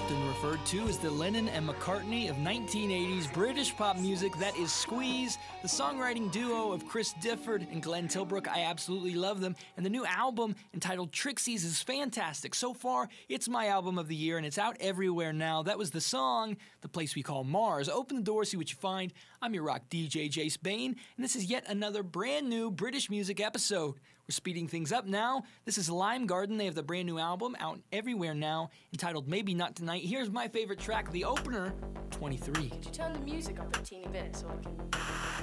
often referred to as the Lennon and McCartney of 1980s British pop music. That is Squeeze, the songwriting duo of Chris Difford and Glenn Tilbrook. I absolutely love them, and the new album entitled Trixies is fantastic. So far, it's my album of the year, and it's out everywhere now. That was the song, The Place We Call Mars. Open the door, see what you find. I'm your rock DJ, Jace Bain, and this is yet another brand new British music episode. We're speeding things up now. This is Lime Garden. They have the brand new album out everywhere now, entitled Maybe Not Tonight. Here's my favorite track, the opener, 23. Could you turn the music up a teeny bit so I can...